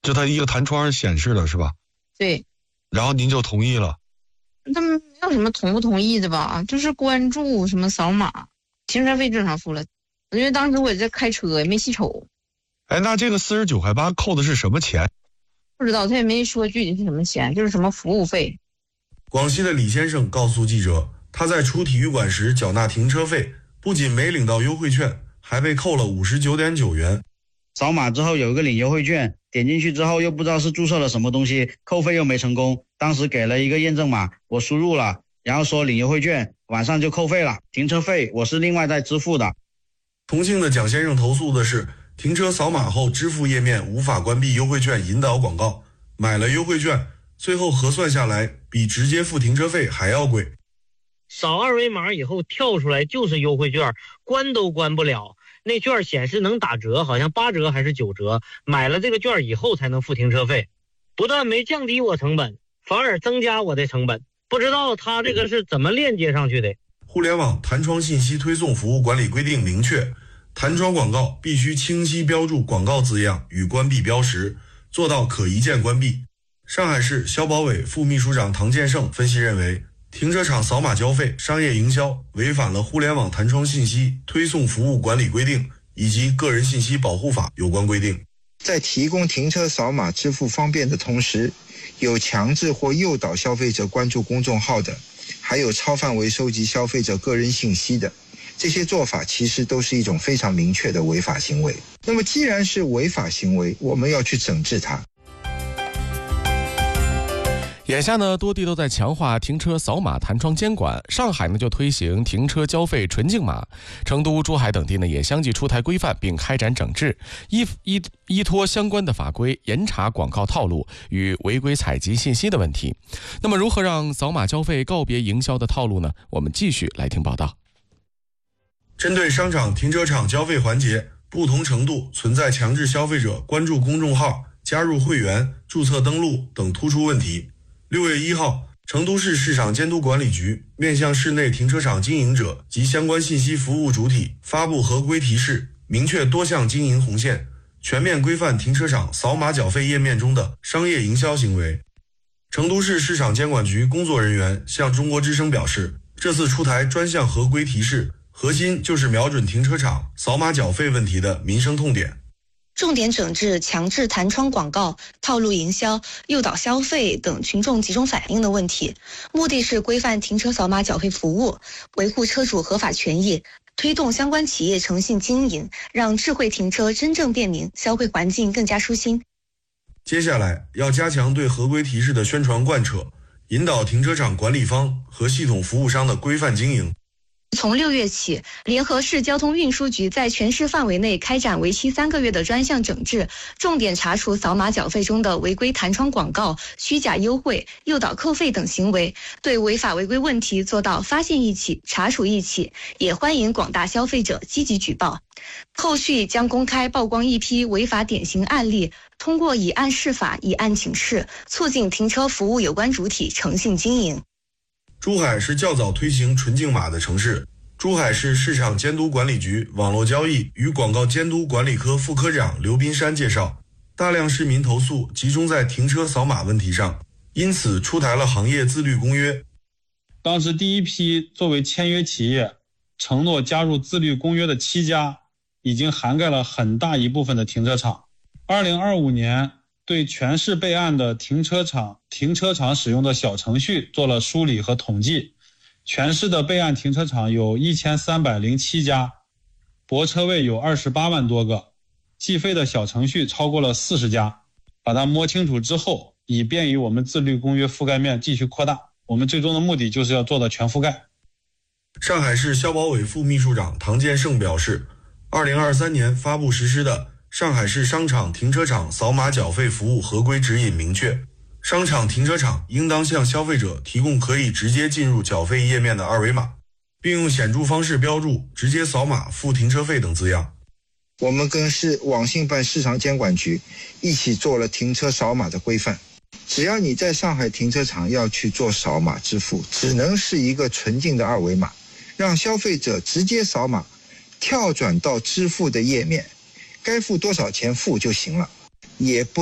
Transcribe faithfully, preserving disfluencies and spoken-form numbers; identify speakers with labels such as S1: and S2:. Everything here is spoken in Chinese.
S1: 就它一个弹窗显示的是吧？
S2: 对。
S1: 然后您就同意了？
S2: 他们没有什么同不同意的吧，就是关注什么扫码，停车费正常付了，因为当时我在开车也没细瞅。
S1: 哎，那这个四十九块八扣的是什么钱？
S2: 不知道，他也没说具体是什么钱，就是什么服务费。
S3: 广西的李先生告诉记者，他在出体育馆时缴纳停车费，不仅没领到优惠券，还被扣了五十九点九元。
S4: 扫码之后有一个领优惠券，点进去之后又不知道是注册了什么东西，扣费又没成功。当时给了一个验证码，我输入了，然后说领优惠券，晚上就扣费了。停车费我是另外再支付的。
S3: 重庆的蒋先生投诉的是，停车扫码后支付页面无法关闭优惠券引导广告，买了优惠券，最后核算下来比直接付停车费还要贵。
S5: 扫二维码以后跳出来就是优惠券，关都关不了。那券显示能打折，好像八折还是九折，买了这个券以后才能付停车费，不但没降低我成本，反而增加我的成本。不知道他这个是怎么链接上去的。
S3: 互联网弹窗信息推送服务管理规定明确，弹窗广告必须清晰标注广告字样与关闭标识，做到可一键关闭。上海市消保委副秘书长唐建胜分析认为，停车场扫码交费商业营销违反了互联网弹窗信息推送服务管理规定以及个人信息保护法有关规定。
S6: 在提供停车扫码支付方便的同时，有强制或诱导消费者关注公众号的，还有超范围收集消费者个人信息的，这些做法其实都是一种非常明确的违法行为。那么既然是违法行为，我们要去整治它。
S7: 眼下呢，多地都在强化停车扫码弹窗监管。上海呢就推行停车交费纯净码，成都、珠海等地呢也相继出台规范并开展整治，依依依托相关的法规严查广告套路与违规采集信息的问题。那么，如何让扫码交费告别营销的套路呢？我们继续来听报道。
S3: 针对商场停车场交费环节不同程度存在强制消费者关注公众号、加入会员、注册登录等突出问题，六月一号，成都市市场监督管理局面向市内停车场经营者及相关信息服务主体发布合规提示，明确多项经营红线，全面规范停车场扫码缴费页面中的商业营销行为。成都市市场监管局工作人员向中国之声表示，这次出台专项合规提示，核心就是瞄准停车场扫码缴费问题的民生痛点，
S8: 重点整治强制弹窗广告、套路营销、诱导消费等群众集中反映的问题，目的是规范停车扫码缴费服务，维护车主合法权益，推动相关企业诚信经营，让智慧停车真正便民，消费环境更加舒心。
S3: 接下来要加强对合规提示的宣传贯彻，引导停车场管理方和系统服务商的规范经营。
S8: 从六月起，联合市交通运输局在全市范围内开展为期三个月的专项整治，重点查处扫码缴费中的违规弹窗广告、虚假优惠、诱导扣费等行为，对违法违规问题做到发现一起、查处一起，也欢迎广大消费者积极举报。后续将公开曝光一批违法典型案例，通过以案释法、以案请示，促进停车服务有关主体诚信经营。
S3: 珠海是较早推行纯净码的城市。珠海市市场监督管理局网络交易与广告监督管理科副科长刘斌山介绍，大量市民投诉集中在停车扫码问题上，因此出台了行业自律公约。
S9: 当时第一批作为签约企业承诺加入自律公约的七家，已经涵盖了很大一部分的停车场。二零二五年对全市备案的停车场停车场使用的小程序做了梳理和统计，全市的备案停车场有一千三百零七家，泊车位有二十八万多个，计费的小程序超过了四十家。把它摸清楚之后，以便于我们自律公约覆盖面继续扩大。我们最终的目的就是要做到全覆盖。
S3: 上海市消保委副秘书长唐建胜表示，二零二三年发布实施的上海市商场停车场扫码缴费服务合规指引明确，商场停车场应当向消费者提供可以直接进入缴费页面的二维码，并用显著方式标注直接扫码付停车费等字样。
S6: 我们跟市网信办市场监管局一起做了停车扫码的规范，只要你在上海停车场要去做扫码支付，只能是一个纯净的二维码，让消费者直接扫码跳转到支付的页面，该付多少钱付就行了，也不